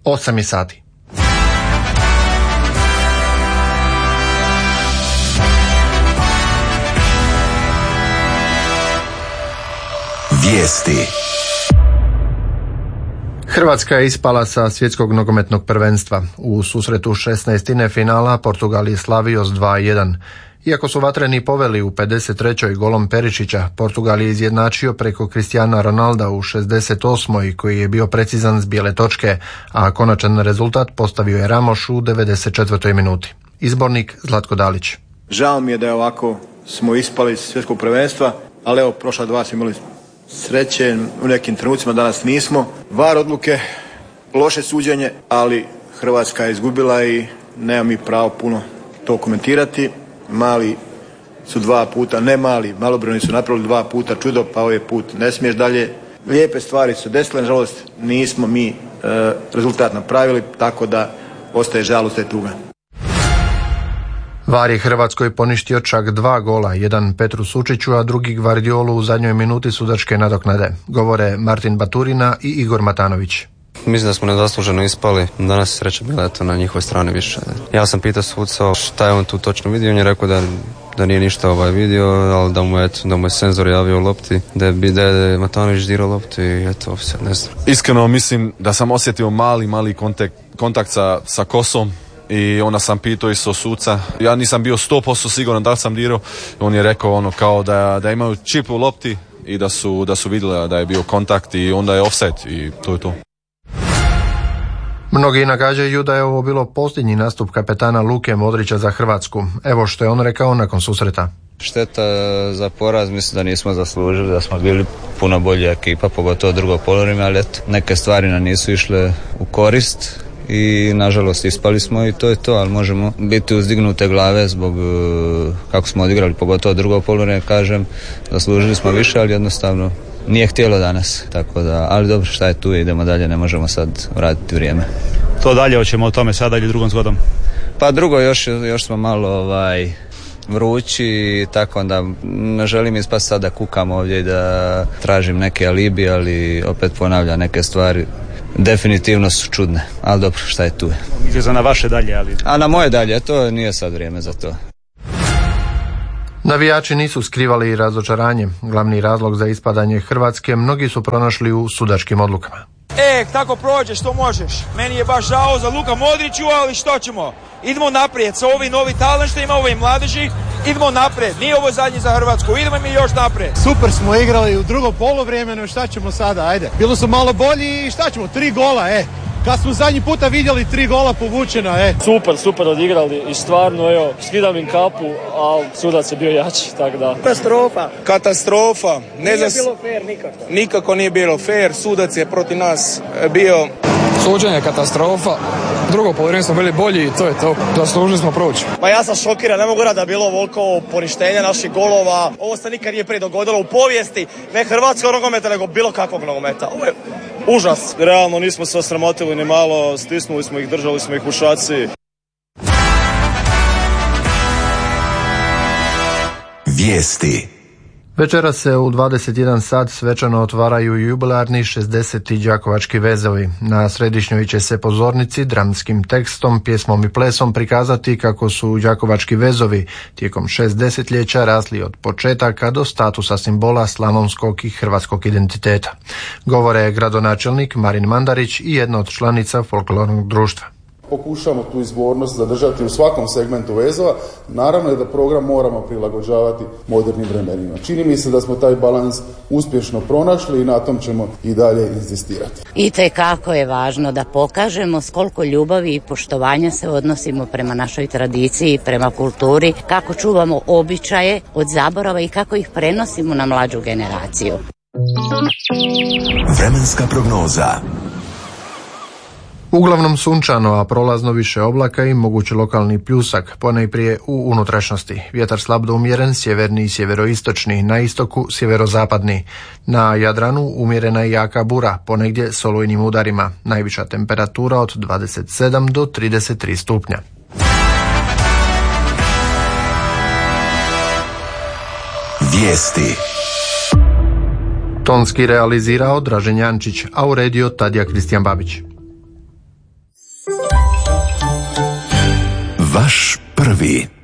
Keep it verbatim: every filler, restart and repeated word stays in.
osam je sati. Vijesti. Hrvatska je ispala sa svjetskog nogometnog prvenstva. U susretu šesnaestine finala Portugal je slavio s dva jedan. Iako su vatreni poveli u pedeset trećoj golom Perišića, Portugal je izjednačio preko Cristiana Ronalda u šezdeset osmoj koji je bio precizan s bijele točke, a konačan rezultat postavio je Ramos u devedeset četvrtoj minuti. Izbornik Zlatko Dalić. Žao mi je da je ovako smo ispali iz svjetskog prvenstva, ali evo prošla dva smo imali sreće, u nekim trenucima danas nismo. var odluke, loše suđenje, ali Hrvatska je izgubila i nema mi pravo puno to komentirati. Mali su dva puta, ne mali, malobrojni su napravili dva puta čudo, pa ovaj put ne smiješ dalje. Lijepe stvari su desile, nažalost nismo mi e, rezultat napravili, tako da ostaje žalost i tuga. var je Hrvatskoj poništio čak dva gola, jedan Petru Sučiću, a drugi Gvardiolu u zadnjoj minuti sudačke nadoknade. Govore Martin Baturina i Igor Matanović. Mislim da smo nezasluženo ispali, danas je sreća bila eto na njihovoj strani više. Ja sam pitao suca šta je on tu točno vidio, on je rekao da, da nije ništa ovaj vidio, ali da mu, eto, da mu je senzor javio lopti, da je, da je Matanović dirao lopti i eto, ne znam. Iskreno mislim da sam osjetio mali, mali kontakt, kontakt sa, sa kosom. I onda sam pitao isto suca, ja nisam bio sto posto siguran da li sam dirao, on je rekao ono kao da, da imaju čip u lopti i da su, da su vidjeli da je bio kontakt i onda je offset i to je to. Mnogi nagađaju da je ovo bilo posljednji nastup kapetana Luke Modrića za Hrvatsku. Evo što je on rekao nakon susreta. Šteta za poraz, mislim da nismo zaslužili, da smo bili puno bolja ekipa, pogotovo drugo poluvreme, ali eto, neke stvari nam nisu išle u korist i nažalost ispali smo i to je to, ali možemo biti uzdignute glave zbog kako smo odigrali, pogotovo drugo poluvreme, kažem, zaslužili smo više, ali jednostavno nije htjelo danas, tako da, ali dobro, šta je tu, idemo dalje, ne možemo sad vratiti vrijeme. To dalje, hoćemo o tome sada ili drugom zgodom? Pa drugo, još, još smo malo ovaj, vrući, tako da ne želim ispast sad da kukam ovdje i da tražim neke alibi, ali opet ponavljam neke stvari. Definitivno su čudne, ali dobro, šta je tu. Mislim za na vaše dalje, ali... A na moje dalje, to nije sad vrijeme za to. Navijači nisu skrivali razočaranje. Glavni razlog za ispadanje Hrvatske mnogi su pronašli u sudačkim odlukama. E, tako prođeš, što možeš. Meni je baš žao za Luka Modriću, ali što ćemo? Idemo naprijed sa ovim novi talent što ima ovim mladeži. Idemo naprijed, nije ovo zadnji za Hrvatsku, idemo mi još naprijed. Super smo igrali u drugo poluvremenu, šta ćemo sada, ajde. Bilo su malo bolji i šta ćemo, tri gola, e. Kad smo zadnji puta vidjeli tri gola povučena, e. Super, super odigrali i stvarno, evo, skidam im kapu, ali sudac je bio jači, tako da. Katastrofa. Katastrofa. Ne nije znam, bilo fair nikako. Nikako nije bilo fair, sudac je protiv nas bio. Suđenje katastrofa, drugo poluvreme smo bili bolji i to je to, zaslužili smo proći. Pa ja sam šokiran, ne mogu reći da je bilo ovoliko poništenja naših golova, ovo se nikad nije prije dogodilo u povijesti, ne hrvatskog nogometa, nego bilo kakvog nogometa. Ovo je užas. Realno nismo se osramotili ni malo, stisnuli smo ih, držali smo ih u šaci. Vijesti. Večera se u dvadeset jedan sat svečano otvaraju jubilarni šezdeseti đakovački vezovi. Na središnjoj će se pozornici dramskim tekstom, pjesmom i plesom prikazati kako su đakovački vezovi tijekom šest desetljeća rasli od početaka do statusa simbola slavonskog i hrvatskog identiteta. Govore gradonačelnik Marin Mandarić i jedna od članica folklornog društva. Pokušamo tu izvornost zadržati u svakom segmentu vezova. Naravno je da program moramo prilagođavati modernim vremenima. Čini mi se da smo taj balans uspješno pronašli i na tom ćemo i dalje inzistirati. Itekako je važno da pokažemo s koliko ljubavi i poštovanja se odnosimo prema našoj tradiciji, prema kulturi, kako čuvamo običaje od zaborava i kako ih prenosimo na mlađu generaciju. Vremenska prognoza. Uglavnom sunčano, a prolazno više oblaka i mogući lokalni pljusak, ponajprije u unutrašnjosti. Vjetar slab do umjeren, sjeverni i sjeveroistočni, na istoku sjeverozapadni. Na Jadranu umjerena i jaka bura, ponegdje s olujnim udarima. Najviša temperatura od dvadeset sedam do trideset tri stupnja. Vijesti. Tonski realizirao Dražen Jančić, a uredio Tadija Kristijan Babić. Vaš prvi.